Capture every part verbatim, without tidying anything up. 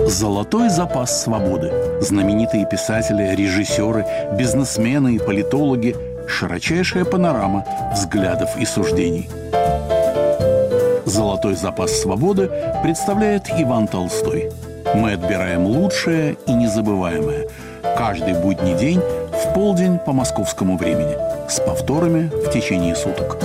Золотой запас свободы. Знаменитые писатели, режиссеры, бизнесмены и политологи. Широчайшая панорама взглядов и суждений. Золотой запас свободы представляет Иван Толстой. Мы отбираем лучшее и незабываемое. Каждый будний день в полдень по московскому времени. С повторами в течение суток.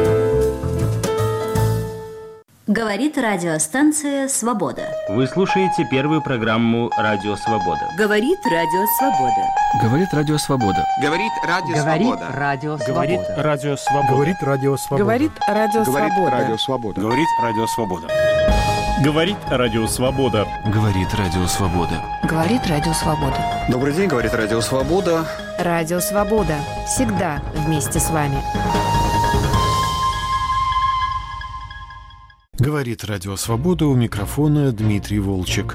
Говорит радиостанция «Свобода». Вы слушаете первую программу «Радио Свобода». Говорит Радио Свобода. Говорит Радио Свобода. Говорит Радио Свобода. Говорит Радио Свобода. Говорит Радио Свобода. Говорит Радио Свобода. Говорит Радио Свобода. Говорит Радио Свобода. Говорит Радио Свобода. Говорит Радио Свобода. Добрый день, говорит Радио Свобода. Радио Свобода. Всегда вместе с вами. Говорит Радио Свобода, у микрофона Дмитрий Волчек.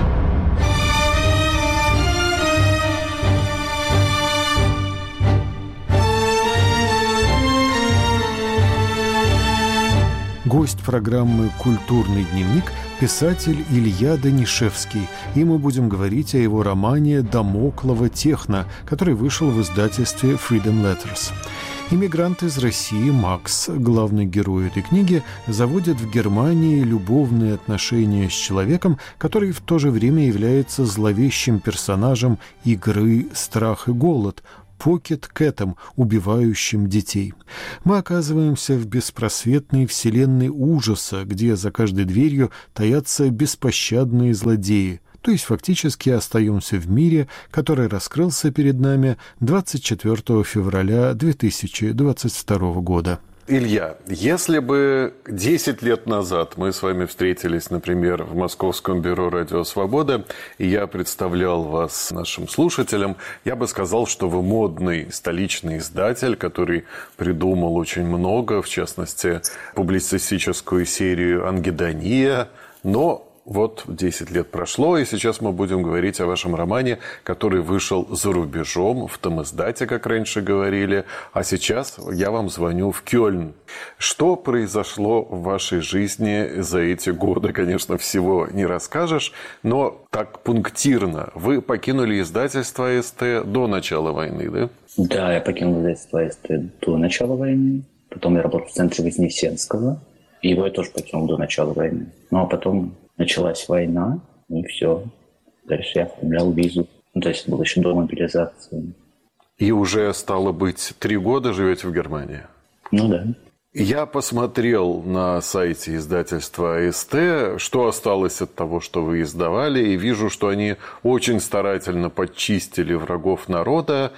Гость программы «Культурный дневник» – писатель Илья Данишевский. И мы будем говорить о его романе «Дамоклово техно», который вышел в издательстве Freedom Letters. Иммигрант из России Макс, главный герой этой книги, заводит в Германии любовные отношения с человеком, который в то же время является зловещим персонажем игры «Страх и голод», Покет Кэтом, убивающим детей. Мы оказываемся в беспросветной вселенной ужаса, где за каждой дверью таятся беспощадные злодеи. То есть фактически остаемся в мире, который раскрылся перед нами двадцать четвёртого февраля две тысячи двадцать второго года. Илья, если бы десять лет назад мы с вами встретились, например, в Московском бюро «Радио Свобода», и я представлял вас нашим слушателям, я бы сказал, что вы модный столичный издатель, который придумал очень много, в частности, публицистическую серию «Ангедония», но... Вот десять лет прошло, и сейчас мы будем говорить о вашем романе, который вышел за рубежом, в томиздате, как раньше говорили, а сейчас я вам звоню в Кёльн. Что произошло в вашей жизни за эти годы? Конечно, всего не расскажешь, но так пунктирно. Вы покинули издательство АСТ до начала войны, да? Да, я покинул издательство АСТ до начала войны. Потом я работал в центре Вознесенского, и его я тоже покинул до начала войны. Ну, а потом... Началась война, и все. Дальше я оформлял визу. Ну, то есть это было еще до мобилизации. И уже, стало быть, три года живете в Германии? Ну да. Я посмотрел на сайте издательства АСТ, что осталось от того, что вы издавали, и вижу, что они очень старательно подчистили врагов народа,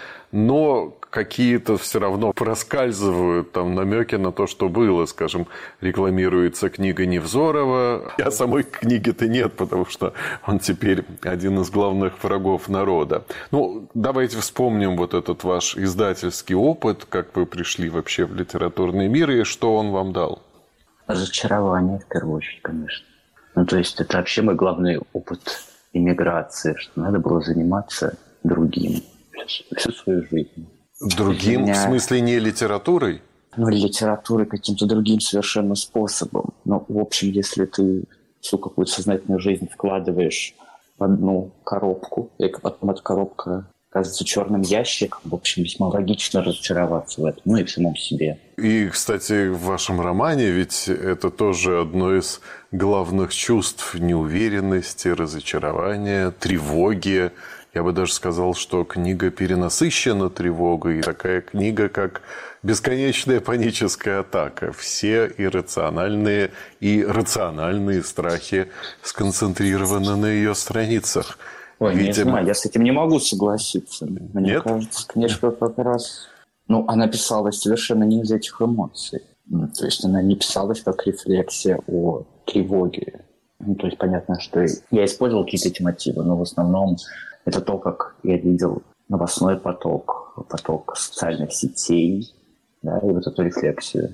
но какие-то все равно проскальзывают там намеки на то, что было. Скажем, рекламируется книга Невзорова, а самой книги-то нет, потому что он теперь один из главных врагов народа. Ну, давайте вспомним вот этот ваш издательский опыт, как вы пришли вообще в литературный мир и что он вам дал. Разочарование, в первую очередь, конечно. Ну, то есть это вообще мой главный опыт иммиграции, что надо было заниматься другим всю, всю свою жизнь. Другим, меня... в смысле, не литературой? Ну, литературой каким-то другим совершенно способом. Но, в общем, если ты всю какую-то сознательную жизнь вкладываешь в одну коробку, и потом эта коробка оказывается черным ящиком, в общем, весьма логично разочароваться в этом, ну и в самом себе. И, кстати, в вашем романе ведь это тоже одно из главных чувств: неуверенности, разочарования, тревоги. Я бы даже сказал, что книга перенасыщена тревогой. Такая книга, как «Бесконечная паническая атака». Все иррациональные и рациональные страхи сконцентрированы на ее страницах. Ой, Видимо... не знаю, я с этим не могу согласиться. Мне Нет? кажется, книжка как раз... Ну, она писалась совершенно не из этих эмоций. То есть она не писалась как рефлексия о тревоге. Ну, то есть понятно, что я использовал какие-то эти мотивы, но в основном... Это то, как я видел новостной поток, поток социальных сетей, да, и вот эту рефлексию.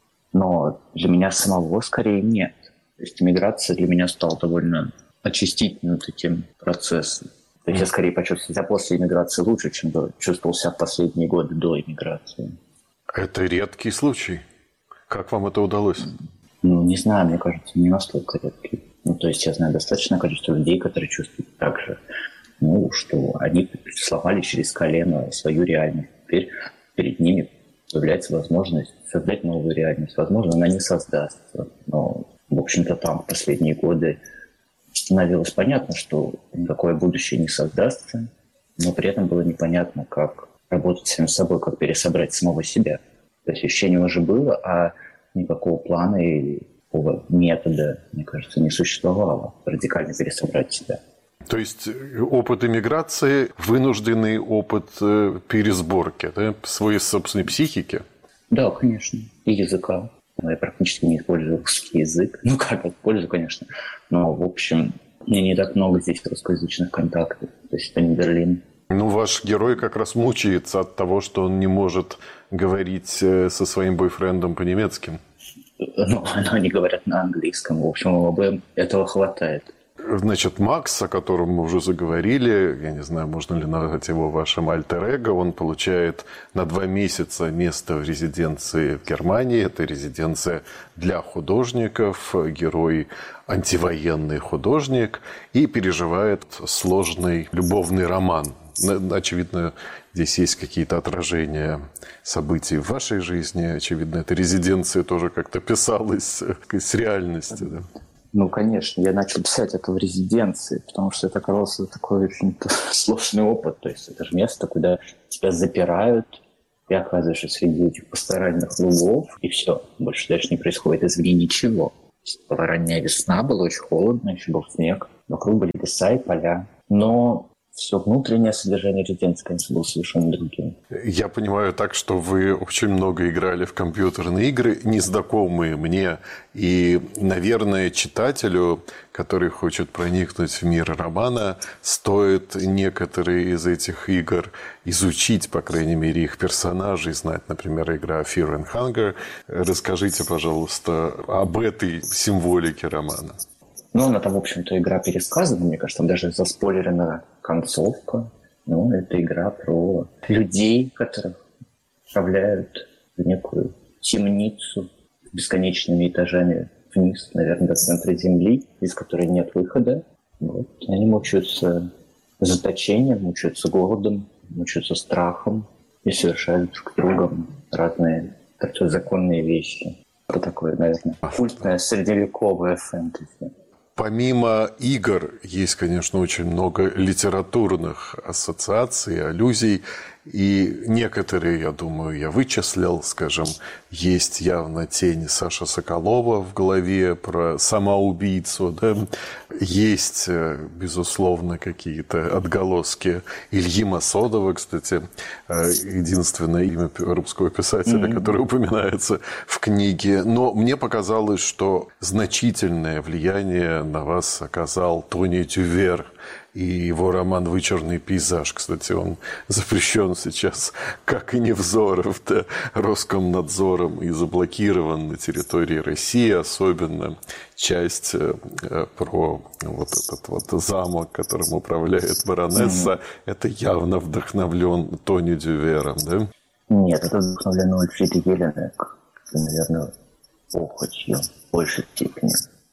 Но для меня самого скорее нет. То есть иммиграция для меня стала довольно очистительным таким процессом. То есть я скорее почувствовал себя после иммиграции лучше, чем чувствовал себя в последние годы до иммиграции. Это редкий случай. Как вам это удалось? Ну, не знаю, мне кажется, не настолько редкий. Ну, то есть я знаю достаточное количество людей, которые чувствуют так же, ну, что они сломали через колено свою реальность. Теперь перед ними появляется возможность создать новую реальность. Возможно, она не создастся, но, в общем-то, там в последние годы становилось понятно, что такое будущее не создастся, но при этом было непонятно, как работать с самим собой, как пересобрать самого себя. То есть ощущение уже было, а никакого плана и такого метода, мне кажется, не существовало. Радикально пересобрать себя. То есть опыт иммиграции, вынужденный опыт пересборки, да, своей собственной психики? Да, конечно. И языка. Я практически не использую русский язык. Ну как, использую, конечно. Но, в общем, мне не так много здесь русскоязычных контактов. То есть это не Берлин. Ну, ваш герой как раз мучается от того, что он не может говорить со своим бойфрендом по-немецки. Ну, они говорят на английском. В общем, обоим этого хватает. Значит, Макс, о котором мы уже заговорили, я не знаю, можно ли назвать его вашим альтер-эго, он получает на два месяца место в резиденции в Германии. Это резиденция для художников, герой антивоенный художник и переживает сложный любовный роман. Очевидно, здесь есть какие-то отражения событий в вашей жизни. Очевидно, эта резиденция тоже как-то писалась с реальности, да? Ну, конечно, я начал писать это в резиденции, потому что это оказался такой очень сложный опыт. То есть это же место, куда тебя запирают, ты оказываешься среди этих пасторальных лугов, и все, больше дальше не происходит извне ничего. Была ранняя весна, было очень холодно, еще был снег, вокруг были леса и поля. Но все внутреннее содержание резиденции, конечно, было совершенно другим. Я понимаю так, что вы очень много играли в компьютерные игры, незнакомые мне. И, наверное, читателю, который хочет проникнуть в мир романа, стоит некоторые из этих игр изучить, по крайней мере, их персонажей, знать, например, игра Fear and Hunger. Расскажите, пожалуйста, об этой символике романа. Ну, она там, в общем-то, игра пересказана, мне кажется, там даже заспойлерена концовка. Ну, это игра про людей, которых отправляют в некую темницу с бесконечными этажами вниз, наверное, до центра Земли, из которой нет выхода. Вот. Они мучаются заточением, мучаются голодом, мучаются страхом и совершают друг с другом разные законные вещи. Это такое, наверное, культное средневековое фэнтези. Помимо игр, есть, конечно, очень много литературных ассоциаций, аллюзий. И некоторые, я думаю, я вычислил, скажем, есть явно тень Саши Соколова в голове про самоубийцу, да? Есть, безусловно, какие-то отголоски Ильи Масодова, кстати, единственное имя русского писателя, mm-hmm. которое упоминается в книге. Но мне показалось, что значительное влияние на вас оказал Тони Дювер и его роман «Вычурный пейзаж». Кстати, он запрещен сейчас, как и Невзоров, да, Роскомнадзором и заблокирован на территории России, особенно часть э, про вот этот вот замок, которым управляет баронесса. Mm-hmm. Это явно вдохновлен Тони Дювером, да? Нет, это вдохновлен Ульфридой Еленек, наверное, похотью в большей степени.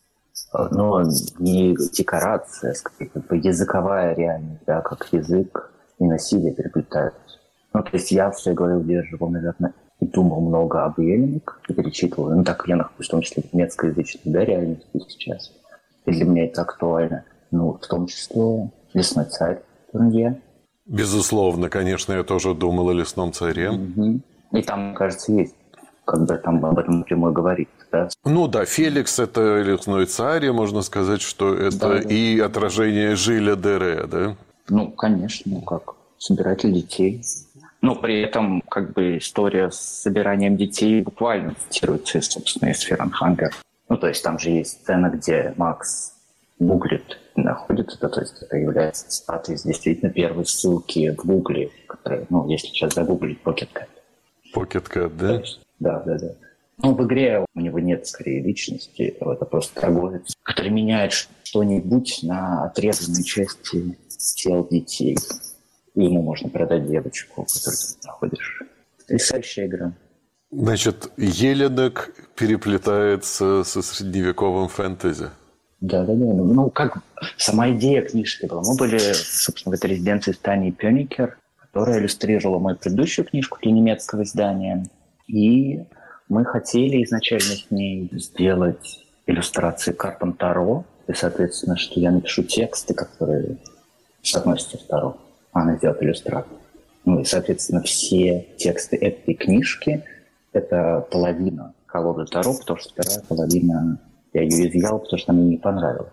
Но не декорация, скорее, как бы языковая реальность, да, как язык и насилие переплетаются. Ну, то есть я в своей голове удерживал, наверное, и думал много об Еленек, и перечитывал. Ну, так я нахожусь, в том числе, в немецкоязычной, да, реальности сейчас. И для меня это актуально. Ну, в том числе «Лесной царь» Турнье. Безусловно, конечно, я тоже думал о «Лесном царе». Угу. И там, кажется, есть, как бы там об этом напрямую говорит. Да? Ну да, Феликс – это «Лесной царь», можно сказать, что это да, и да. отражение Жиля Дере, да? Ну, конечно, ну как, собиратель детей. Но при этом, как бы, история с собиранием детей буквально цитируется, собственно, из Fear and Hunger. Ну, то есть там же есть сцена, где Макс гуглит, находит это, то есть это является цитатой из действительно первой ссылки в Гугле, которая, ну, если сейчас загуглить, Pocket Cat. Pocket Cat, да? Есть, да, да, да. Ну, в игре у него нет, скорее, личности. Это просто торговец, который меняет что-нибудь на отрезанные части тел детей. И ему можно продать девочку, которую ты находишь. Потрясающая игра. Значит, Еленек переплетается со средневековым фэнтези. Да-да-да. Ну, как сама идея книжки была. Мы были, собственно, в этой резиденции с Таней Пёникер, которая иллюстрировала мою предыдущую книжку для немецкого издания. И мы хотели изначально с ней сделать иллюстрации к картам Таро. И, соответственно, что я напишу тексты, которые соотносятся с Таро. А она сделает иллюстрацию. Ну и, соответственно, все тексты этой книжки – это половина колоды Таро, потому что вторая половина я ее изъял, потому что она мне не понравилась.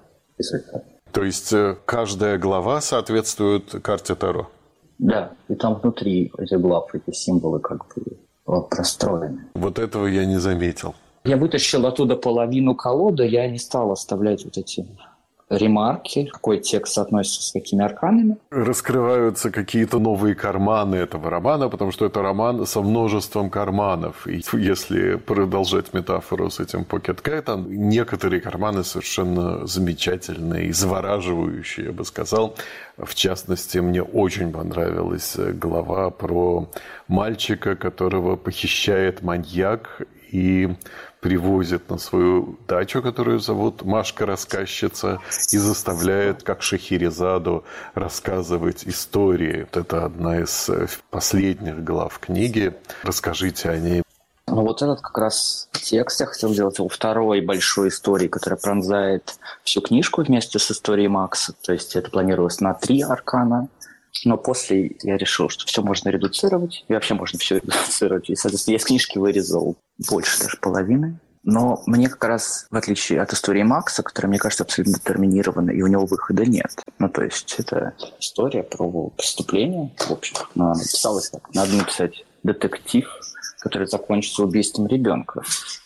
То есть каждая глава соответствует карте Таро? Да, и там внутри этих глав эти символы как бы простроены. Вот этого я не заметил. Я вытащил оттуда половину колоды, я не стал оставлять вот эти ремарки, какой текст относится с какими арканами. Раскрываются какие-то новые карманы этого романа, потому что это роман со множеством карманов. И если продолжать метафору с этим Pocket Cat, некоторые карманы совершенно замечательные, завораживающие, я бы сказал. В частности, мне очень понравилась глава про мальчика, которого похищает маньяк и привозит на свою дачу, которую зовут Машка-рассказчица, и заставляет, как Шахерезаду, рассказывать истории. Это одна из последних глав книги. Расскажите о ней. Ну вот этот как раз текст я хотел сделать его второй большой истории, которая пронзает всю книжку вместе с историей Макса. То есть это планировалось на три аркана. Но после я решил, что все можно редуцировать, и вообще можно все редуцировать. И, соответственно, я из книжки вырезал больше даже половины. Но мне как раз, в отличие от истории Макса, которая, мне кажется, абсолютно детерминирована, и у него выхода нет. Ну, то есть это история про преступление, в общем. Но она написалась так. Надо написать детектив, который закончится убийством ребенка.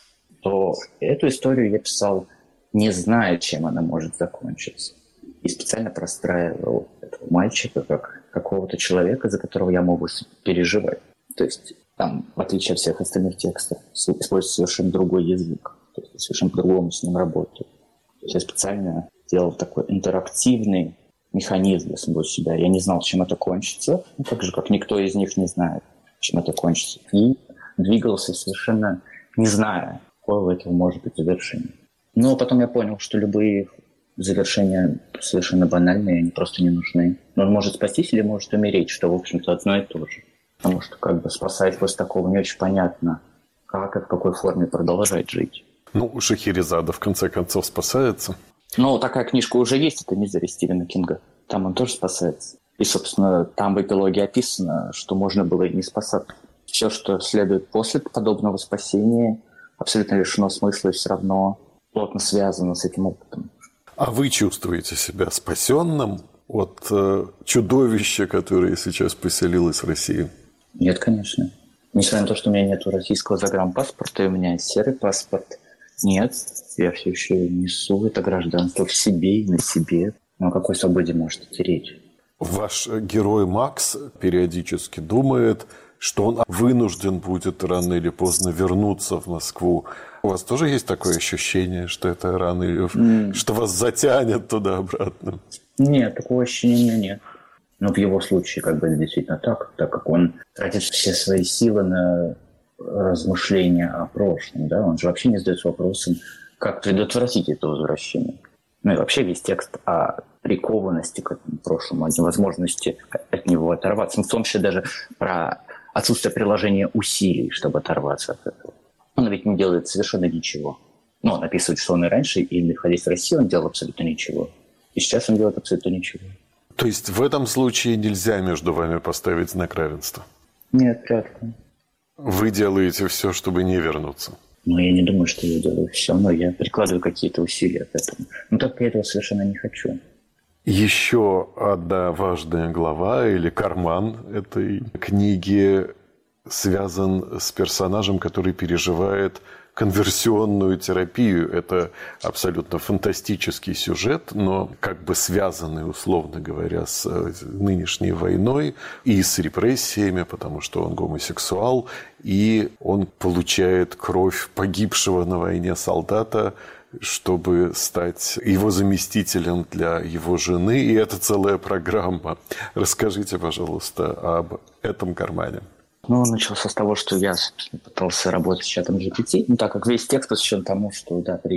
То эту историю я писал, не зная, чем она может закончиться. И специально простраивал этого мальчика как какого-то человека, за которого я могу переживать. То есть там, в отличие от всех остальных текстов, используется совершенно другой язык. То есть совершенно по-другому с ним работаю. То есть я специально делал такой интерактивный механизм для самого себя. Я не знал, чем это кончится, ну, так же, как никто из них не знает, чем это кончится. И двигался совершенно не зная, какое у этого может быть завершение. Но потом я понял, что любые завершения совершенно банальные, они просто не нужны. Он может спастись или может умереть, что, в общем-то, одно и то же. Потому что, как бы, спасать после такого не очень понятно, как и в какой форме продолжать жить. Ну, Шахерезада, в конце концов, спасается. Ну, такая книжка уже есть, это «Мизери» Стивена Кинга. Там он тоже спасается. И, собственно, там в эпилоге описано, что можно было и не спасаться. Все, что следует после подобного спасения, абсолютно лишено смысла и все равно плотно связано с этим опытом. А вы чувствуете себя спасенным от э, чудовища, которое сейчас поселилось в России? Нет, конечно. Несмотря на то, что у меня нет российского загранпаспорта, и у меня есть серый паспорт. Нет, я все еще несу это гражданство в себе и на себе. Но о какой свободе может идти речь? Ваш герой Макс периодически думает, что он вынужден будет рано или поздно вернуться в Москву. У вас тоже есть такое ощущение, что это рано или mm. что вас затянет туда-обратно? Нет, такого ощущения нет. Но в его случае как бы действительно так, так как он тратит все свои силы на размышления о прошлом. Да? Он же вообще не задается вопросом, как предотвратить это возвращение. Ну и вообще весь текст о прикованности к этому прошлому, о невозможности от него оторваться. Ну, в том числе даже про отсутствие приложения усилий, чтобы оторваться от этого. Он ведь не делает совершенно ничего. Но он описывает, что он и раньше, и находясь в России, он делал абсолютно ничего. И сейчас он делает абсолютно ничего. То есть в этом случае нельзя между вами поставить знак равенства? Нет, вряд ли. Вы делаете все, чтобы не вернуться? Ну, я не думаю, что я делаю все, но я прикладываю какие-то усилия к этому. Но только я этого совершенно не хочу. Еще одна важная глава или карман этой книги связан с персонажем, который переживает конверсионную терапию. Это абсолютно фантастический сюжет, но как бы связанный, условно говоря, с нынешней войной и с репрессиями, потому что он гомосексуал, и он получает кровь погибшего на войне солдата, чтобы стать его заместителем для его жены. И это целая программа. Расскажите, пожалуйста, об этом кармане. Ну, начался с того, что я, собственно, пытался работать с чатом джи пи ти. Ну, так как весь текст посвящен тому, что, да, при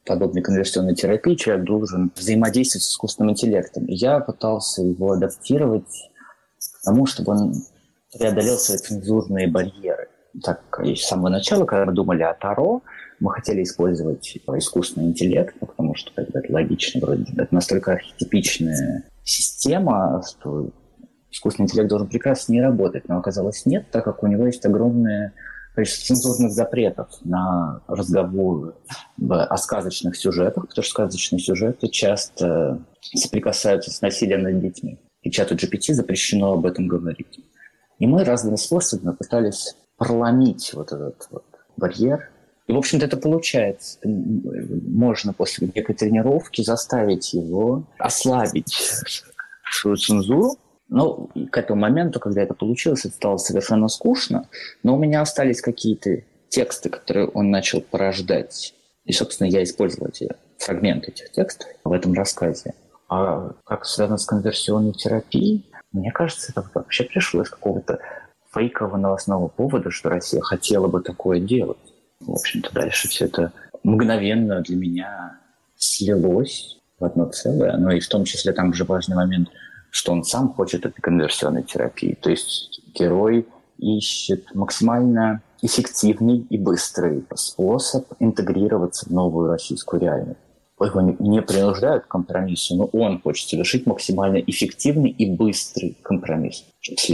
подобной конверсионной терапии человек должен взаимодействовать с искусственным интеллектом. И я пытался его адаптировать к тому, чтобы он преодолел свои цензурные барьеры. Так, с самого начала, когда мы думали о Таро, мы хотели использовать искусственный интеллект, ну, потому что как бы, это логично, вроде это настолько архетипичная система, что искусственный интеллект должен прекрасно не работать, но оказалось нет, так как у него есть огромное количество цензурных запретов на разговоры о сказочных сюжетах, потому что сказочные сюжеты часто соприкасаются с насилием над детьми. И чату джи пи ти запрещено об этом говорить. И мы разными способами пытались проломить вот этот вот барьер. И, в общем-то, это получается. Можно после некой тренировки заставить его ослабить свою цензуру. Но к этому моменту, когда это получилось, это стало совершенно скучно. Но у меня остались какие-то тексты, которые он начал порождать. И, собственно, я использовал эти фрагменты этих текстов в этом рассказе. А как связано с конверсионной терапией, мне кажется, это вообще пришло из какого-то фейкового новостного повода, что Россия хотела бы такое делать. В общем-то, дальше все это мгновенно для меня слилось в одно целое. Но и в том числе там же важный момент, что он сам хочет этой конверсионной терапии. То есть герой ищет максимально эффективный и быстрый способ интегрироваться в новую российскую реальность. Его не принуждают к компромиссу, но он хочет совершить максимально эффективный и быстрый компромисс.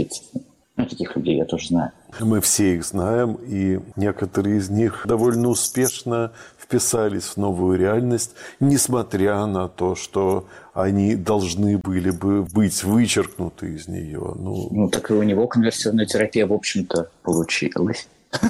Ну, таких людей я тоже знаю. Мы все их знаем, и некоторые из них довольно успешно вписались в новую реальность, несмотря на то, что они должны были бы быть вычеркнуты из нее. Ну, ну так и у него конверсионная терапия, в общем-то, получилась.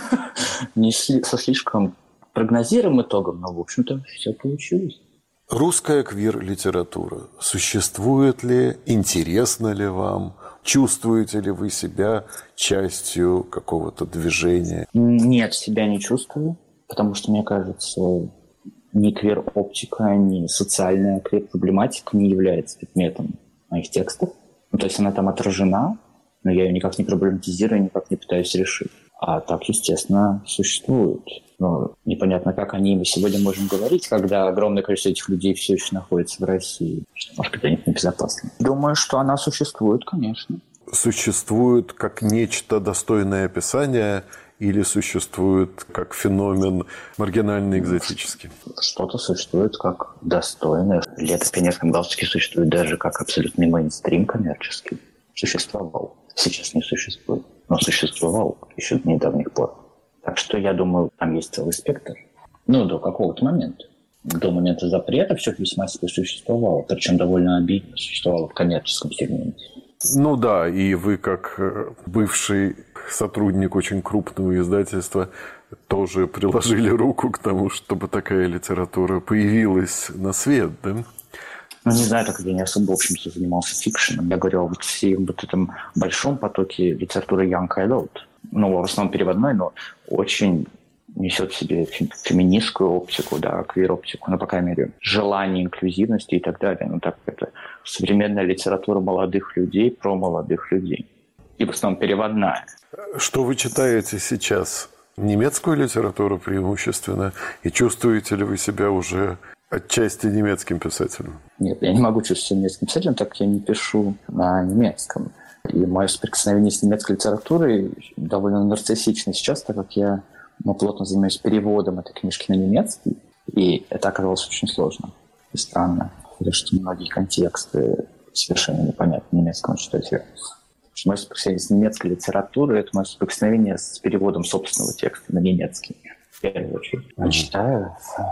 Не со слишком прогнозируемым итогом, но, в общем-то, все получилось. Русская квир-литература. Существует ли, интересна ли вам? Чувствуете ли вы себя частью какого-то движения? Нет, себя не чувствую, потому что, мне кажется, ни квир-оптика, ни социальная квир-проблематика не является предметом моих текстов. Ну, то есть она там отражена, но я ее никак не проблематизирую, никак не пытаюсь решить. А так, естественно, существует. Но непонятно, как о ней мы сегодня можем говорить, когда огромное количество этих людей все еще находится в России. Что, может быть, для них небезопасно. Думаю, что она существует, конечно. Существует как нечто достойное описания или существует как феномен маргинальный, экзотический? Что-то существует как достойное. Лето в пионерском галстуке существует даже как абсолютный мейнстрим коммерческий. Существовал. Сейчас не существует. Но существовал еще до недавних пор. Так что, я думаю, там есть целый спектр. Ну, до какого-то момента. До момента запрета все весьма себе существовало. Причем довольно обидно существовало в коммерческом сегменте. Ну да, и вы, как бывший сотрудник очень крупного издательства, тоже приложили руку к тому, чтобы такая литература появилась на свет, да? Ну, не знаю, так я не особо, в общем-то, занимался фикшеном. Я говорю о вот всем вот этом большом потоке литературы Young Adult. Ну, в основном переводной, но очень несет в себе феминистскую оптику, да, квир-оптику, ну, по крайней мере, желание инклюзивности и так далее. Ну, так это современная литература молодых людей про молодых людей. И в основном переводная. Что вы читаете сейчас? Немецкую литературу преимущественно? И чувствуете ли вы себя уже отчасти немецким писателем? Нет, я не могу чувствовать себя немецким писателем, так как я не пишу на немецком. И мое соприкосновение с немецкой литературой довольно нарциссично сейчас, так как я ну, плотно занимаюсь переводом этой книжки на немецкий. И это оказалось очень сложно и странно, потому что многие контексты совершенно непонятны немецкому читателю. Мое соприкосновение с немецкой литературой – это мое соприкосновение с переводом собственного текста на немецкий, в первую очередь. Я читаю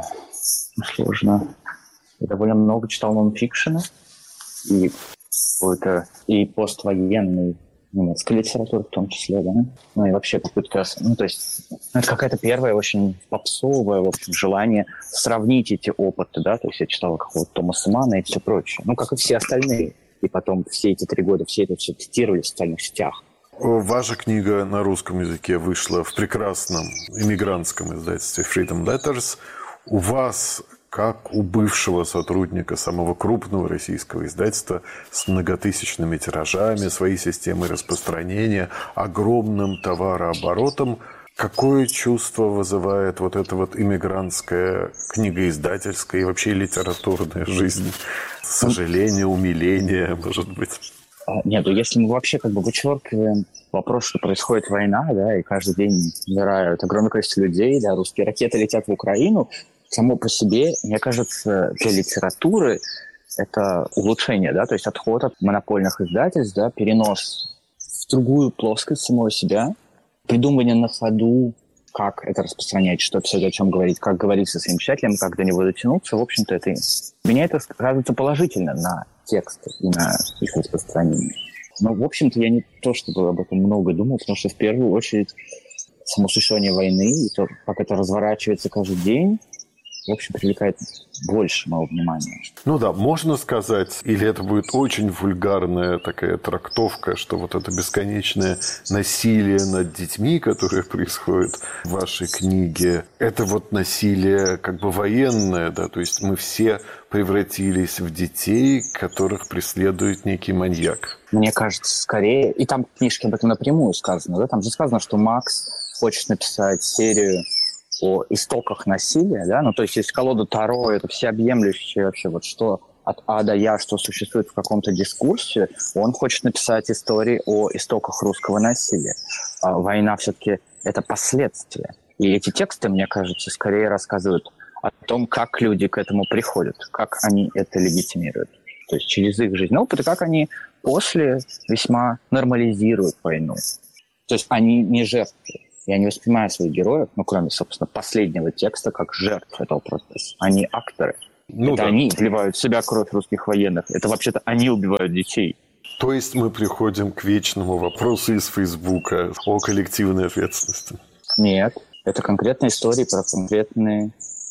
сложно. Я довольно много читал нонфикшена и какой-то и поствоенной немецкой литературы в том числе, да. Ну и вообще попытка, ну то есть это какая-то первая очень попсовая, в общем, желание сравнить эти опыты, да. То есть я читал какого-то Томаса Манна и все прочее. Ну, как и все остальные. И потом все эти три года все это все тестировали в социальных сетях. Ваша книга на русском языке вышла в прекрасном иммигрантском издательстве Freedom Letters. У вас, как у бывшего сотрудника самого крупного российского издательства с многотысячными тиражами, своей системой распространения, огромным товарооборотом, Какое чувство вызывает вот эта вот иммигрантская, книгоиздательская и вообще литературная жизнь? Сожаление, умиление, может быть? Нет, ну если мы вообще как бы вычеркиваем вопрос, что происходит война, да, и каждый день умирают огромное количество людей, да, русские ракеты летят в Украину, само по себе, мне кажется, для литературы это улучшение, да, то есть отход от монопольных издательств, да, перенос в другую плоскость самого себя, придумывание на ходу, как это распространять, что писать, о чем говорить, как говорить со своим читателем, как до него дотянуться, в общем-то, это меня это сказывается положительно на тексты и на их распространение. Но, в общем-то, я не то чтобы об этом много думал, потому что в первую очередь само существование войны и то, как это разворачивается каждый день, в общем, привлекает больше моего внимания. Ну да, можно сказать, или это будет очень вульгарная такая трактовка, что вот это бесконечное насилие над детьми, которое происходит в вашей книге, это вот насилие как бы военное, да, то есть мы все превратились в детей, которых преследует некий маньяк. Мне кажется, скорее, и там в книжке об этом напрямую сказано, да, там же сказано, что Макс хочет написать серию о истоках насилия, да, ну, то есть есть колода Таро, это всеобъемлющее вообще вот что от А до Я, что существует в каком-то дискурсе, он хочет написать истории о истоках русского насилия. А война все-таки это последствия. И эти тексты, мне кажется, скорее рассказывают о том, как люди к этому приходят, как они это легитимируют. То есть через их жизненный опыт, и как они после весьма нормализируют войну. То есть они не жертвы. Я не воспринимаю своих героев, ну, кроме, собственно, последнего текста, как жертв этого процесса. Они акторы. Ну, это да. Они вливают в себя кровь русских военных. Это вообще-то они убивают детей. То есть мы приходим к вечному вопросу из Фейсбука о коллективной ответственности? Нет. Это конкретные истории про конкретных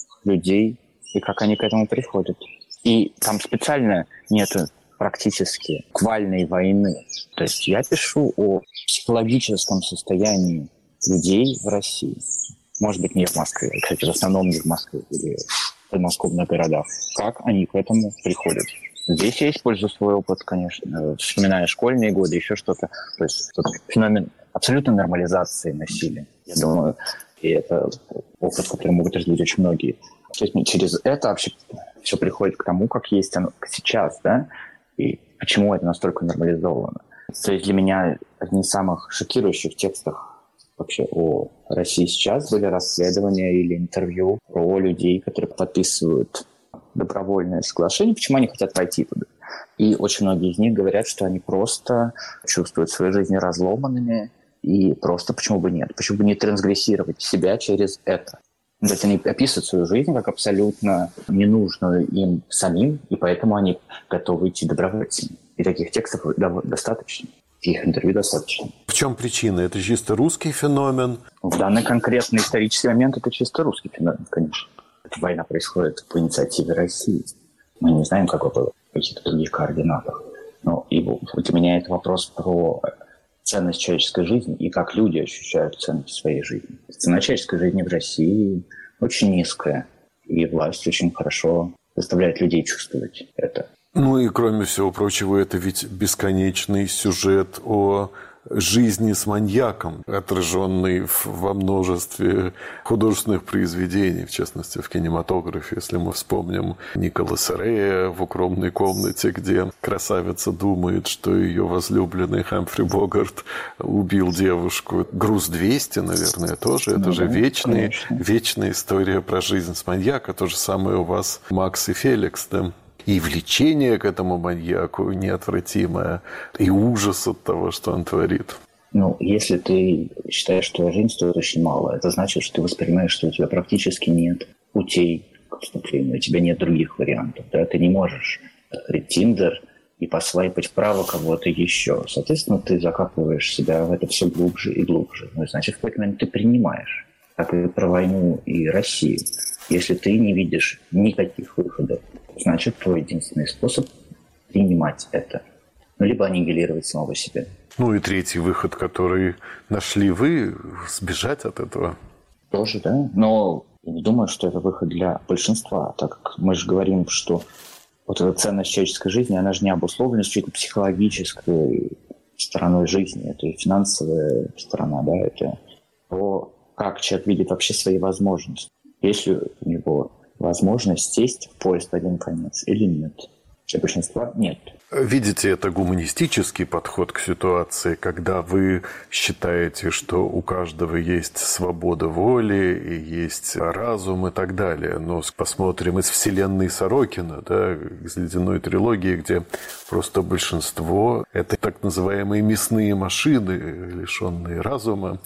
людей и как они к этому приходят. И там специально нету практически буквальной войны. То есть я пишу о психологическом состоянии людей в России. Может быть, не в Москве. Кстати, в основном не в Москве или в подмосковных городах. Как они к этому приходят. Здесь я использую свой опыт, конечно, вспоминая школьные годы, еще что-то. То есть феномен абсолютной нормализации насилия. Я думаю, и это опыт, который могут разделить очень многие. То есть через это вообще все приходит к тому, как есть оно сейчас, да, и почему это настолько нормализовано. То есть для меня одни из самых шокирующих текстов вообще о России сейчас были расследования или интервью про людей, которые подписывают добровольное соглашение, почему они хотят пойти туда. И очень многие из них говорят, что они просто чувствуют свои жизни разломанными, и просто почему бы нет? Почему бы не трансгрессировать себя через это? То есть они описывают свою жизнь как абсолютно ненужную им самим, и поэтому они готовы идти добровольцами. И таких текстов достаточно. Их интервью достаточно. В чем причина? Это чисто русский феномен? В данный конкретный исторический момент это чисто русский феномен, конечно. Эта война происходит по инициативе России. Мы не знаем, как было в каких-то других координатах. Но и вот у меня это вопрос про ценность человеческой жизни и как люди ощущают ценность своей жизни. Цена человеческой жизни в России очень низкая. И власть очень хорошо заставляет людей чувствовать это. Ну и кроме всего прочего, это ведь бесконечный сюжет о жизни с маньяком, отраженный во множестве художественных произведений, в частности, в кинематографе. Если мы вспомним Николаса Рея в «Укромной комнате», где красавица думает, что ее возлюбленный Хамфри Богарт убил девушку. «Груз двести», наверное, тоже. Это ну, же вечный, вечная история про жизнь с маньяком. То же самое у вас Макс и Феликс, да? И влечение к этому маньяку неотвратимое, и ужас от того, что он творит. Ну, если ты считаешь, что жизнь стоит очень мало, это значит, что ты воспринимаешь, что у тебя практически нет путей к вступлению, у тебя нет других вариантов. Да? Ты не можешь открыть Тиндер и посвайпать вправо кого-то еще. Соответственно, ты закапываешь себя в это все глубже и глубже. Ну, значит, в какой-то момент ты принимаешь. Так и про войну и Россию. Если ты не видишь никаких выходов, значит, твой единственный способ принимать это. Ну, либо аннигилировать самого себя. Ну и третий выход, который нашли вы, сбежать от этого. Тоже, да. Но я не думаю, что это выход для большинства, так как мы же говорим, что вот эта ценность человеческой жизни, она же не обусловлена чьей-то психологической стороной жизни. Это и финансовая сторона, да, это то, как человек видит вообще свои возможности. Есть ли у него возможность сесть в поезд в один конец или нет? Для большинства нет. Видите, это гуманистический подход к ситуации, когда вы считаете, что у каждого есть свобода воли, и есть разум и так далее. Но посмотрим из вселенной Сорокина, да, из «Ледяной трилогии», где просто большинство – это так называемые мясные машины, лишенные разума.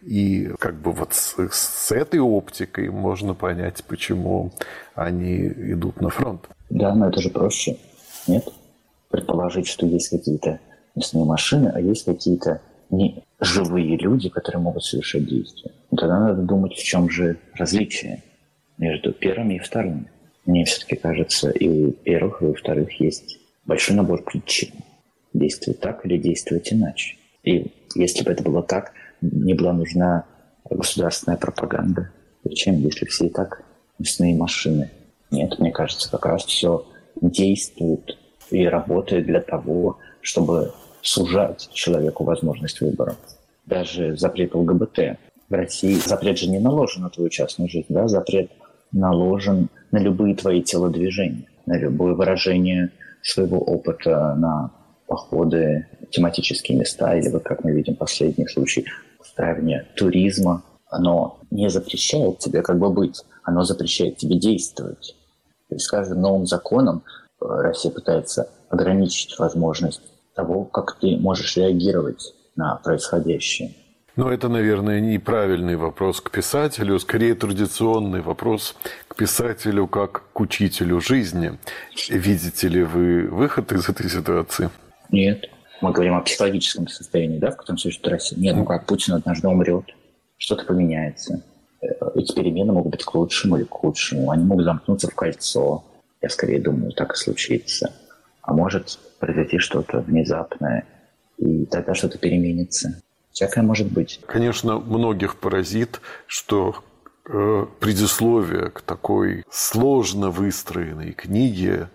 И как бы вот с, с этой оптикой можно понять, почему они идут на фронт. Да, но это же проще. Нет? Предположить, что есть какие-то мясные машины, а есть какие-то не живые люди, которые могут совершать действия. Но тогда надо думать, в чем же различие между первыми и вторыми. Мне все-таки кажется, и у первых, и у вторых есть большой набор причин. Действовать так или действовать иначе. И если бы это было так, не была нужна государственная пропаганда. Зачем, если все и так мясные машины? Нет, мне кажется, как раз все действует и работает для того, чтобы сужать человеку возможность выбора. Даже запрет ЛГБТ. В России запрет же не наложен на твою частную жизнь, да? Запрет наложен на любые твои телодвижения, на любое выражение своего опыта, на походы, тематические места, или вот как мы видим последний случай устраивания туризма. Оно не запрещает тебе как бы быть, оно запрещает тебе действовать. То есть с каждым новым законом Россия пытается ограничить возможность того, как ты можешь реагировать на происходящее. Но это, наверное, неправильный вопрос к писателю, скорее традиционный вопрос к писателю как к учителю жизни. Видите ли вы выход из этой ситуации? Нет. Мы говорим о психологическом состоянии, да, в котором существует Россия. Нет, ну как, Путин однажды умрет, что-то поменяется. Эти перемены могут быть к лучшему или к худшему. Они могут замкнуться в кольцо. Я скорее думаю, так и случится. А может произойти что-то внезапное, и тогда что-то переменится. Всякое может быть. Конечно, многих поразит, что э, предисловие к такой сложно выстроенной книге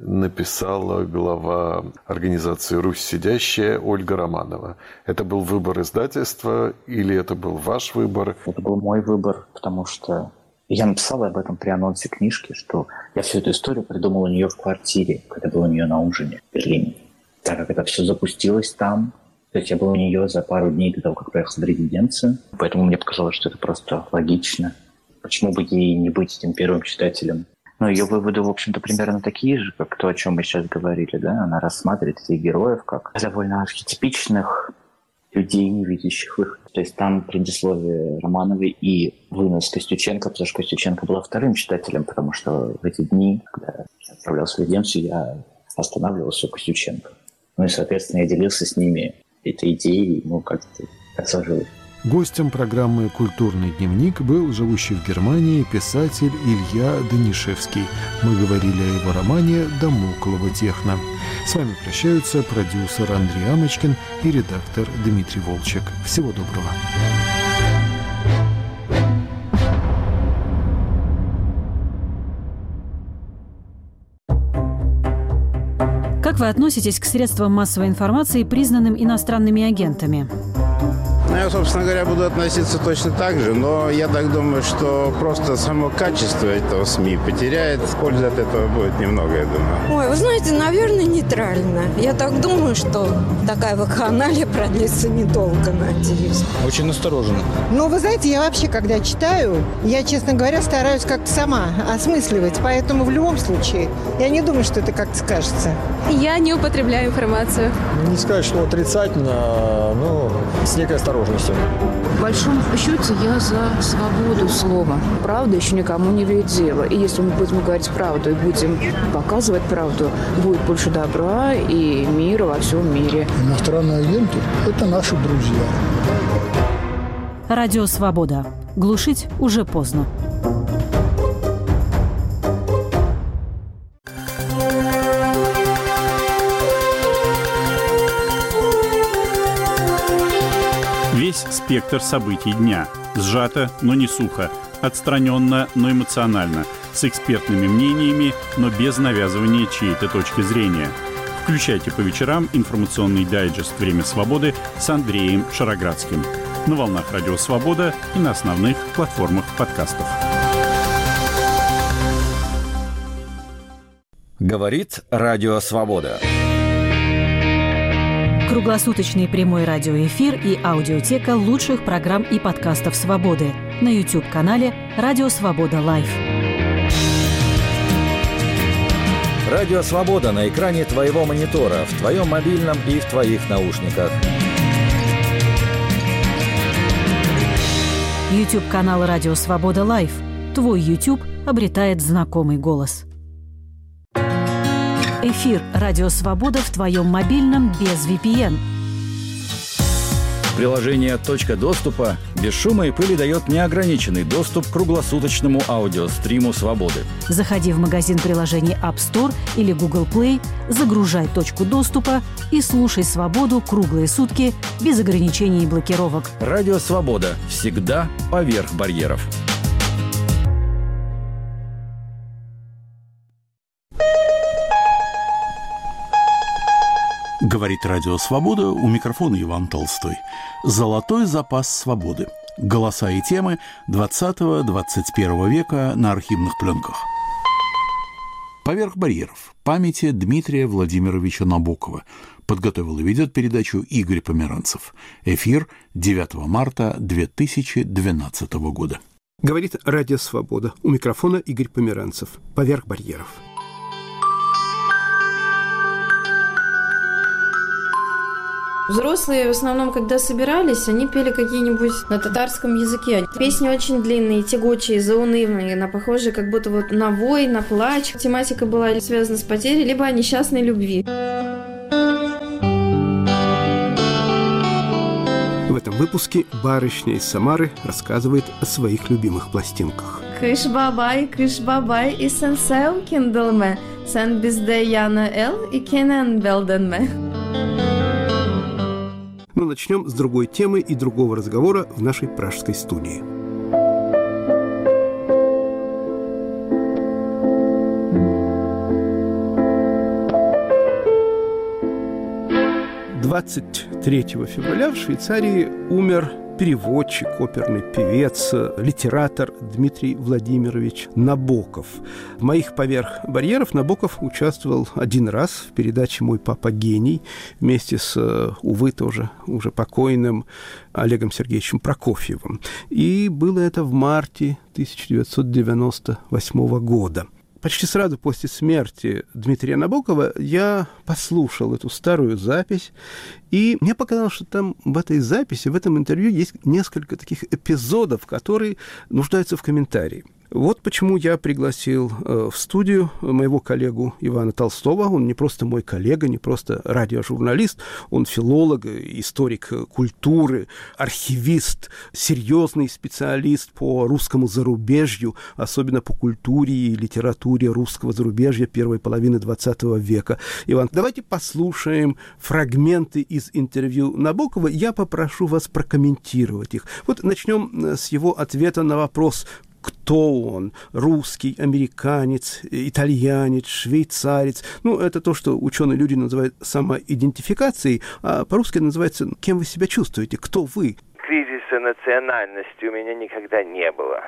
написала глава организации «Русь сидящая» Ольга Романова. Это был выбор издательства или это был ваш выбор? Это был мой выбор, потому что я написала об этом при анонсе книжки, что я всю эту историю придумал у нее в квартире, когда был у нее на ужине в Берлине. Так как это все запустилось там, то есть я был у нее за пару дней до того, как поехал в резиденцию, поэтому мне показалось, что это просто логично. Почему бы ей не быть этим первым читателем? Но ее выводы, в общем-то, примерно такие же, как то, о чем мы сейчас говорили, да? Она рассматривает этих героев как довольно архетипичных людей, не видящих выход. То есть там предисловие Романовой и вынос Костюченко, потому что Костюченко была вторым читателем, потому что в эти дни, когда я отправлялся в резиденцию, я останавливался у Костюченко. Ну и, соответственно, я делился с ними этой идеей, ну, как-то так сложилось. Гостем программы «Культурный дневник» был живущий в Германии писатель Илья Данишевский. Мы говорили о его романе «Дамоклова техно». С вами прощаются продюсер Андрей Амочкин и редактор Дмитрий Волчек. Всего доброго. Как вы относитесь к средствам массовой информации, признанным иностранными агентами? Я, собственно говоря, буду относиться точно так же, но я так думаю, что просто само качество этого СМИ потеряет. Пользы от этого будет немного, я думаю. Ой, вы знаете, наверное, нейтрально. Я так думаю, что такая вакханалия продлится недолго, надеюсь. Очень настороженно. Ну, вы знаете, я вообще, когда читаю, я, честно говоря, стараюсь как-то сама осмысливать, поэтому в любом случае я не думаю, что это как-то скажется. Я не употребляю информацию. Не сказать, что отрицательно, но с некой осторожностью. В большом счете я за свободу слова. Правда еще никому не вредила. И если мы будем говорить правду и будем показывать правду, будет больше добра и мира во всем мире. Иностранные агенты – это наши друзья. Радио «Свобода». Глушить уже поздно. Весь спектр событий дня. Сжато, но не сухо. Отстраненно, но эмоционально. С экспертными мнениями, но без навязывания чьей-то точки зрения. Включайте по вечерам информационный дайджест «Время свободы» с Андреем Шароградским. на волнах Радио Свобода и на основных платформах подкастов. Говорит Радио Свобода. Круглосуточный прямой радиоэфир и аудиотека лучших программ и подкастов «Свободы» на YouTube-канале «Радио Свобода Лайв». Радио Свобода на экране твоего монитора, в твоем мобильном и в твоих наушниках. YouTube-канал «Радио Свобода Лайв». Твой YouTube обретает знакомый голос. Эфир «Радио Свобода» в твоем мобильном без ви пи эн. Приложение «Точка доступа» без шума и пыли дает неограниченный доступ к круглосуточному аудиостриму «Свободы». Заходи в магазин приложений App Store или Google Play, загружай «Точку доступа» и слушай «Свободу» круглые сутки без ограничений и блокировок. Радио «Свобода» всегда поверх барьеров. Говорит Радио Свобода, у микрофона Иван Толстой. Золотой запас свободы. Голоса и темы двадцатого-двадцать первого века на архивных пленках. Поверх барьеров. Памяти Дмитрия Владимировича Набокова. Подготовил и ведет передачу Игорь Померанцев. Эфир девятого марта две тысячи двенадцатого года. Говорит Радио Свобода. У микрофона Игорь Померанцев. Поверх барьеров. Взрослые в основном, когда собирались, они пели какие-нибудь на татарском языке. Песни очень длинные, тягучие, заунывные, на похожие как будто вот на вой, на плач. Тематика была связана с потерей, либо о несчастной любви. В этом выпуске барышня из Самары рассказывает о своих любимых пластинках. Кыш бабай, кыш бабай, и сенсеу киндалме, сен bizde яна эл и кенен белденме. Но начнем с другой темы и другого разговора в нашей пражской студии. двадцать третьего февраля в Швейцарии умер переводчик, оперный певец, литератор Дмитрий Владимирович Набоков. В «Моих поверх барьеров» Набоков участвовал один раз в передаче «Мой папа гений» вместе с, увы, тоже уже покойным Олегом Сергеевичем Прокофьевым. И было это в марте тысяча девятьсот девяносто восьмого года. Почти сразу после смерти Дмитрия Набокова я послушал эту старую запись, и мне показалось, что там в этой записи, в этом интервью есть несколько таких эпизодов, которые нуждаются в комментарии. Вот почему я пригласил э, в студию моего коллегу Ивана Толстого. Он не просто мой коллега, не просто радиожурналист, он филолог, историк культуры, архивист, серьезный специалист по русскому зарубежью, особенно по культуре и литературе русского зарубежья первой половины двадцатого века. Иван, давайте послушаем фрагменты из интервью Набокова. Я попрошу вас прокомментировать их. Вот начнем с его ответа на вопрос: кто он? Русский, американец, итальянец, швейцарец. Ну, это то, что ученые люди называют самоидентификацией, а по-русски называется «кем вы себя чувствуете? Кто вы?» Кризиса национальности у меня никогда не было.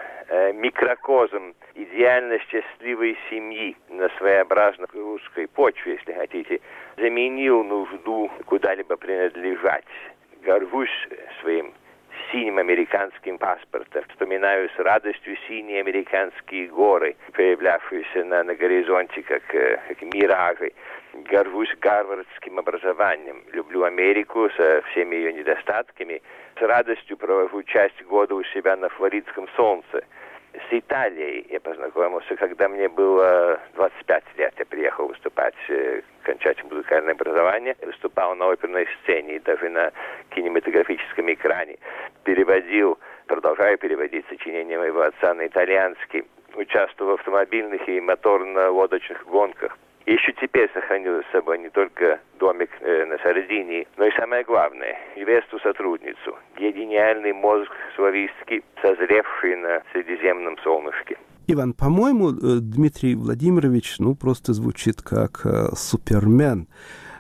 Микрокозм идеально счастливой семьи на своеобразной русской почве, если хотите, заменил нужду куда-либо принадлежать. Горжусь своим синим американским паспортом. Вспоминаю с радостью синие американские горы, появлявшиеся на, на горизонте, как, как миражи. Горжусь гарвардским образованием. Люблю Америку со всеми ее недостатками. С радостью провожу часть года у себя на флоридском солнце. С Италией я познакомился, когда мне было двадцать пять лет. Я приехал выступать, кончать музыкальное образование. Выступал на оперной сцене и даже на кинематографическом экране. Переводил, продолжаю переводить сочинения моего отца на итальянский. Участвовал в автомобильных и моторно-лодочных гонках. И еще теперь сохранил за собой не только домик э, на Сардинии, но и самое главное, невесту сотрудницу, гениальный мозг славистский, созревший на Средиземном солнышке. Иван, по-моему, Дмитрий Владимирович, ну, просто звучит как э, супермен.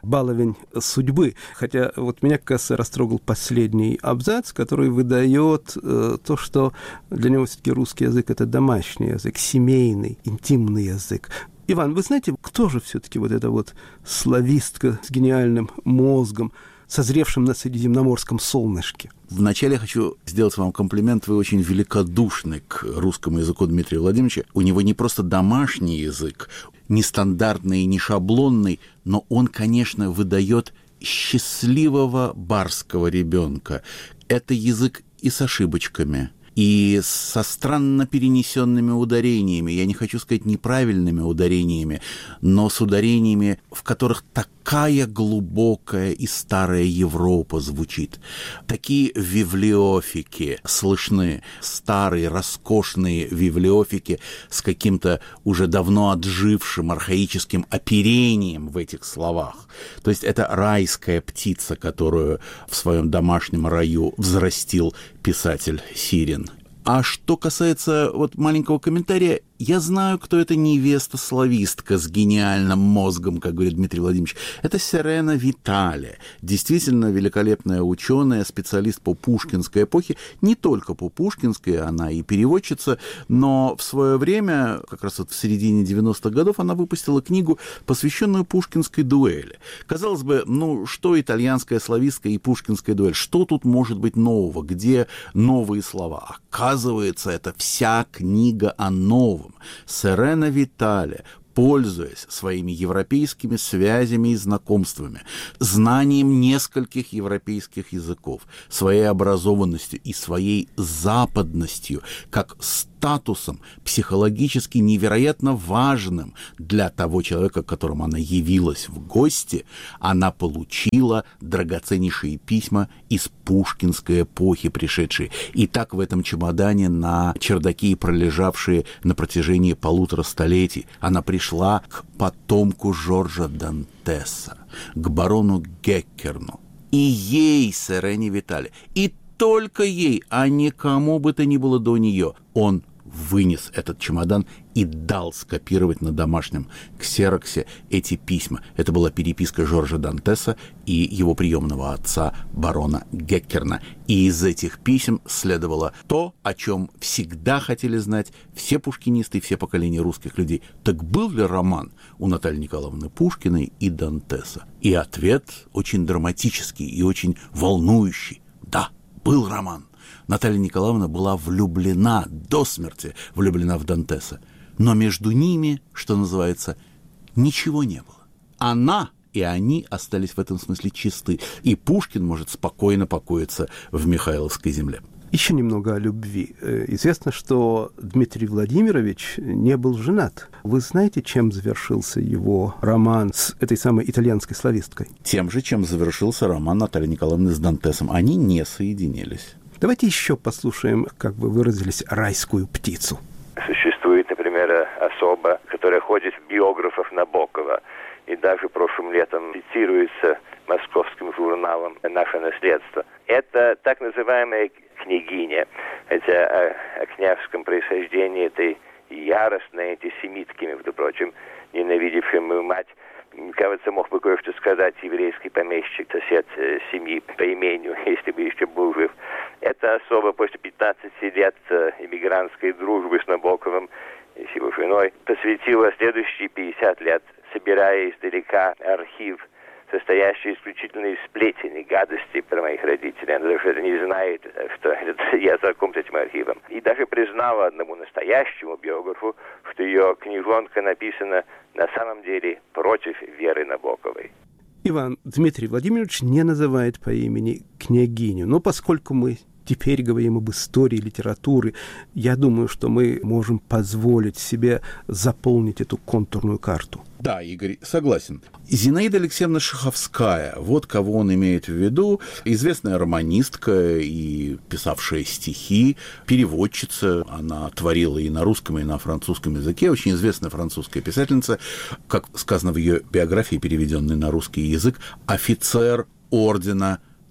баловень судьбы. Хотя вот меня, кажется, растрогал последний абзац, который выдает э, то, что для него все-таки русский язык – это домашний язык, семейный, интимный язык. Иван, вы знаете, кто же все-таки вот эта вот славистка с гениальным мозгом, созревшим на средиземноморском солнышке? Вначале хочу сделать вам комплимент. Вы очень великодушны к русскому языку Дмитрия Владимировича. У него не просто домашний язык, не стандартный, не шаблонный, но он, конечно, выдает счастливого барского ребенка. Это язык и с ошибочками, и со странно перенесенными ударениями. Я не хочу сказать неправильными ударениями, но с ударениями, в которых такая глубокая и старая Европа звучит. Такие вивлеофики слышны, старые, роскошные вивлеофики с каким-то уже давно отжившим архаическим оперением в этих словах. То есть это райская птица, которую в своем домашнем раю взрастил писатель Сирин. А что касается вот маленького комментария, я знаю, кто эта невеста-славистка с гениальным мозгом, как говорит Дмитрий Владимирович. Это Сирена Витале. Действительно великолепная ученая, специалист по пушкинской эпохе. Не только по пушкинской, она и переводчица, но в свое время, как раз вот в середине девяностых годов, она выпустила книгу, посвященную пушкинской дуэли. Казалось бы, ну что итальянская славистка и пушкинская дуэль? Что тут может быть нового? Где новые слова? Оказывается, это вся книга о новом. Сирена Витале, пользуясь своими европейскими связями и знакомствами, знанием нескольких европейских языков, своей образованностью и своей западностью, как статусом психологически невероятно важным для того человека, к которому она явилась в гости, она получила драгоценнейшие письма из пушкинской эпохи пришедшие. И так в этом чемодане на чердаке и пролежавшие на протяжении полутора столетий она пришла к потомку Жоржа Дантеса, к барону Геккерну. И ей, Сирене Витале, и только ей, а никому бы то ни было до нее, он вынес этот чемодан и дал скопировать на домашнем ксероксе эти письма. Это была переписка Жоржа Дантеса и его приемного отца, барона Геккерна. И из этих писем следовало то, о чем всегда хотели знать все пушкинисты и все поколения русских людей. Так был ли роман у Натальи Николаевны Пушкиной и Дантеса? И ответ очень драматический и очень волнующий. Да, был роман. Наталья Николаевна была влюблена до смерти, влюблена в Дантеса. Но между ними, что называется, ничего не было. Она и они остались в этом смысле чисты. И Пушкин может спокойно покоиться в Михайловской земле. Еще немного о любви. Известно, что Дмитрий Владимирович не был женат. Вы знаете, чем завершился его роман с этой самой итальянской слависткой? Тем же, чем завершился роман Натальи Николаевны с Дантесом. Они не соединились. Давайте еще послушаем, как вы выразились, райскую птицу. Существует, например, особа, которая ходит в биографов Набокова. И даже прошлым летом цитируется московским журналом «Наше наследство». Это так называемая княгиня. Хотя о, о княжеском происхождении этой яростной антисемитки, между прочим, ненавидевшей мою мать, кажется, мог бы кое-что сказать еврейский помещик, сосед э, семьи по имению, если бы еще был жив. Это особо после пятнадцати лет э, иммигрантской дружбы с Набоковым и с его женой посвятила следующие пятьдесят лет, собирая издалека архив, состоящий исключительно из сплетен и гадостей про моих родителей. Она даже не знает, что я знаком с этим архивом. И даже признала одному настоящему биографу, что ее книжонка написана на самом деле против Веры Набоковой. Иван, Дмитрий Владимирович не называет по имени княгиню, но поскольку мы теперь говорим об истории литературы, я думаю, что мы можем позволить себе заполнить эту контурную карту. Да, Игорь, согласен. Зинаида Алексеевна Шаховская, вот кого он имеет в виду, известная романистка и писавшая стихи, переводчица, она творила и на русском, и на французском языке, очень известная французская писательница, как сказано в ее биографии, переведенной на русский язык, офицер ордена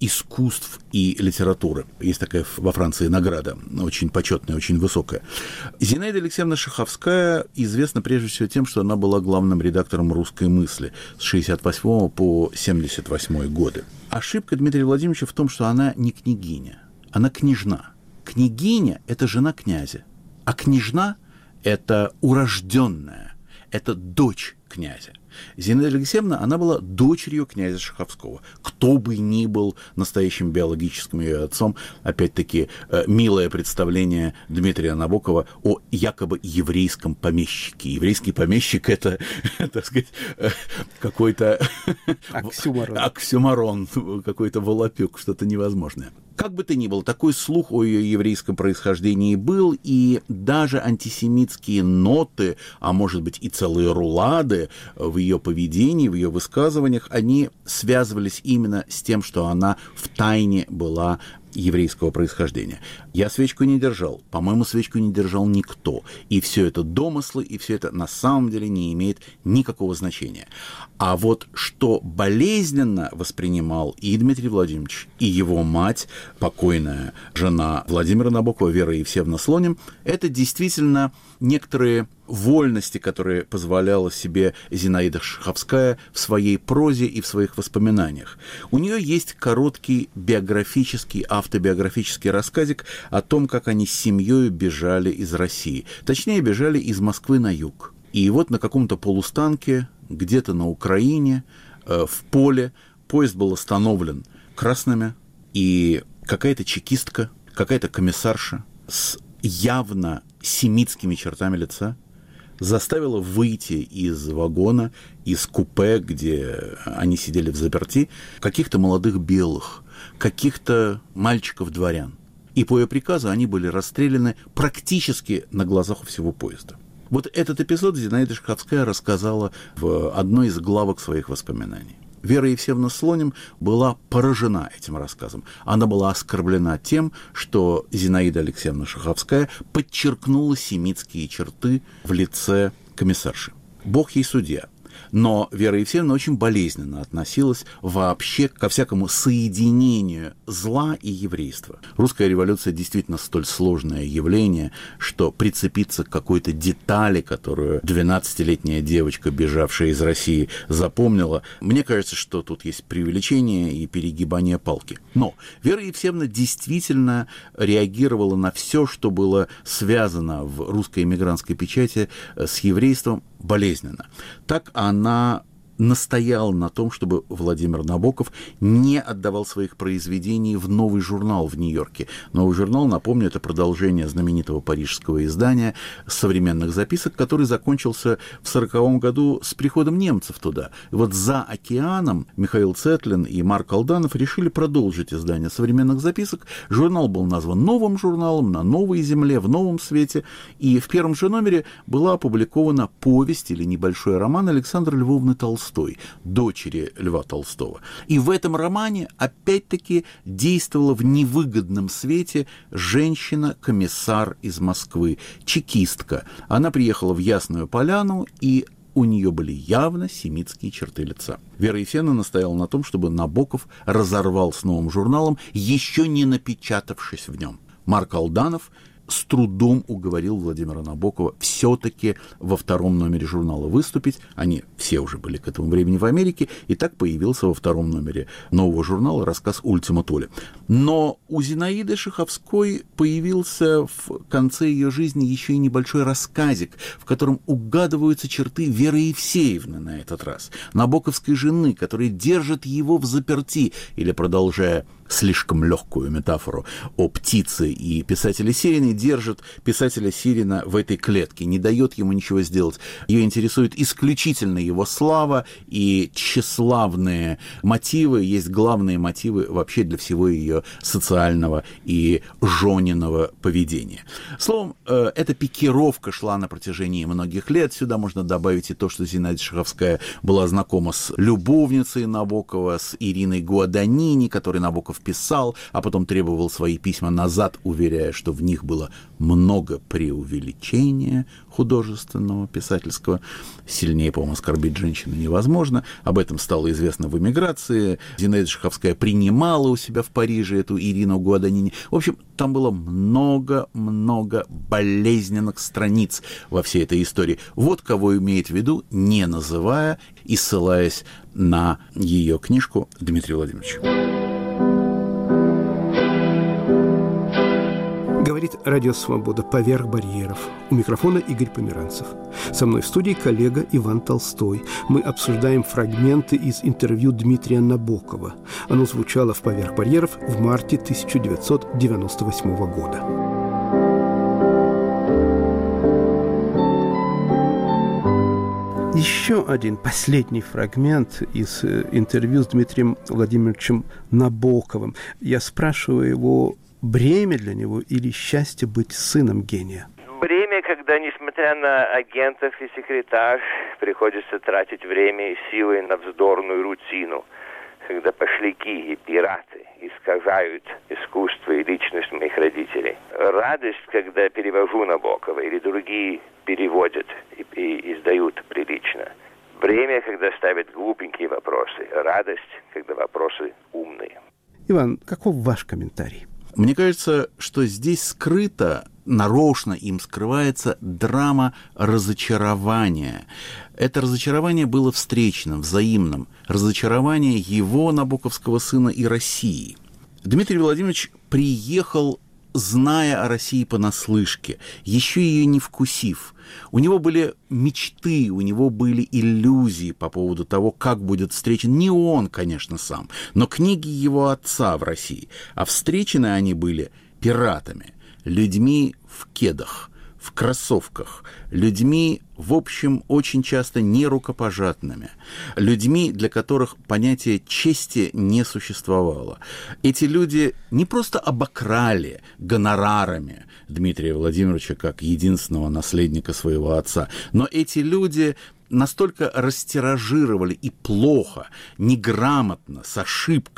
искусств и литературы. Есть такая во Франции награда, очень почетная, очень высокая. Зинаида Алексеевна Шаховская известна прежде всего тем, что она была главным редактором «Русской мысли» с шестьдесят восьмого по семьдесят восьмой годы. Ошибка Дмитрия Владимировича в том, что она не княгиня, она княжна. Княгиня – это жена князя, а княжна – это урожденная, это дочь князя. Зинаида Алексеевна, она была дочерью князя Шаховского. Кто бы ни был настоящим биологическим ее отцом, опять-таки, милое представление Дмитрия Набокова о якобы еврейском помещике. Еврейский помещик – это, так сказать, какой-то оксюморон, оксюморон какой-то волопюк, что-то невозможное. Как бы то ни было, такой слух о ее еврейском происхождении был, и даже антисемитские ноты, а может быть и целые рулады в ее поведении, в ее высказываниях, они связывались именно с тем, что она втайне была еврейского происхождения. Я свечку не держал, по-моему, свечку не держал никто. И все это домыслы, и все это на самом деле не имеет никакого значения. А вот что болезненно воспринимал и Дмитрий Владимирович, и его мать, покойная жена Владимира Набокова, Вера Евсеевна Слоним, это действительно некоторые вольности, которые позволяла себе Зинаида Шаховская в своей прозе и в своих воспоминаниях. У нее есть короткий биографический, автобиографический рассказик о том, как они с семьей бежали из России. Точнее, бежали из Москвы на юг. И вот на каком-то полустанке, где-то на Украине, э, в поле, поезд был остановлен красными, и какая-то чекистка, какая-то комиссарша с явно семитскими чертами лица заставила выйти из вагона, из купе, где они сидели взаперти, каких-то молодых белых, каких-то мальчиков-дворян. И по ее приказу они были расстреляны практически на глазах у всего поезда. Вот этот эпизод Зинаида Шаховская рассказала в одной из главок своих воспоминаний. Вера Евсеевна Слоним была поражена этим рассказом. Она была оскорблена тем, что Зинаида Алексеевна Шаховская подчеркнула семитские черты в лице комиссарши. Бог ей судья. Но Вера Евсеевна очень болезненно относилась вообще ко всякому соединению зла и еврейства. Русская революция действительно столь сложное явление, что прицепиться к какой-то детали, которую двенадцатилетняя девочка, бежавшая из России, запомнила, мне кажется, что тут есть преувеличение и перегибание палки. Но Вера Евсеевна действительно реагировала на все, что было связано в русской эмигрантской печати с еврейством, болезненно. Так она настоял на том, чтобы Владимир Набоков не отдавал своих произведений в новый журнал в Нью-Йорке. Новый журнал, напомню, это продолжение знаменитого парижского издания современных записок, который закончился в сороковом году с приходом немцев туда. И вот за океаном Михаил Цетлин и Марк Алданов решили продолжить издание современных записок. Журнал был назван новым журналом, на новой земле, в новом свете. И в первом же номере была опубликована повесть или небольшой роман Александры Львовны Толстой, дочери Льва Толстого. И в этом романе опять-таки действовала в невыгодном свете женщина-комиссар из Москвы, чекистка. Она приехала в Ясную Поляну, и у нее были явно семитские черты лица. Вера Евсеевна настояла на том, чтобы Набоков разорвал с новым журналом, еще не напечатавшись в нем. Марк Алданов с трудом уговорил Владимира Набокова все-таки во втором номере журнала выступить. Они все уже были к этому времени в Америке, и так появился во втором номере нового журнала рассказ «Ультима Толе». Но у Зинаиды Шаховской появился в конце ее жизни еще и небольшой рассказик, в котором угадываются черты Веры Евсеевны на этот раз, набоковской жены, которая держит его в заперти, или, продолжая слишком легкую метафору о птице и писателе Сирине, держит писателя Сирина в этой клетке, не дает ему ничего сделать. Ее интересует исключительно его слава, и тщеславные мотивы есть главные мотивы вообще для всего ее социального и жёниного поведения. Словом, эта пикировка шла на протяжении многих лет. Сюда можно добавить и то, что Зинаида Шаховская была знакома с любовницей Набокова, с Ириной Гуаданини, которой Набоков писал, а потом требовал свои письма назад, уверяя, что в них было много преувеличения художественного, писательского. Сильнее, по-моему, оскорбить женщину невозможно. Об этом стало известно в эмиграции. Зинаида Шаховская принимала у себя в Париже эту Ирину Гуаданини. В общем, там было много-много болезненных страниц во всей этой истории. Вот кого имеет в виду, не называя и ссылаясь на ее книжку Дмитрий Владимирович. Говорит «Радио Свобода. Поверх барьеров». У микрофона Игорь Померанцев. Со мной в студии коллега Иван Толстой. Мы обсуждаем фрагменты из интервью Дмитрия Набокова. Оно звучало в «Поверх барьеров» в марте тысяча девятьсот девяносто восьмого года. Еще один последний фрагмент из интервью с Дмитрием Владимировичем Набоковым. Я спрашиваю его, бремя для него или счастье быть сыном гения? Бремя, когда, несмотря на агентов и секретарь, приходится тратить время и силы на вздорную рутину, когда пошляки и пираты искажают искусство и личность моих родителей. Радость, когда перевожу Набокова или другие переводят и, и издают прилично. Бремя, когда ставят глупенькие вопросы. Радость, когда вопросы умные. Иван, каков ваш комментарий? Мне кажется, что здесь скрыто, нарочно им скрывается драма разочарования. Это разочарование было встречным, взаимным. Разочарование его, набоковского сына, и России. Дмитрий Владимирович приехал, зная о России понаслышке, еще ее не вкусив. У него были мечты, у него были иллюзии по поводу того, как будет встречен не он, конечно, сам, но книги его отца в России. А встречены они были пиратами, людьми в кедах, в кроссовках, людьми, в общем, очень часто нерукопожатными, людьми, для которых понятие чести не существовало. Эти люди не просто обокрали гонорарами Дмитрия Владимировича как единственного наследника своего отца, но эти люди настолько растиражировали и плохо, неграмотно, с ошибками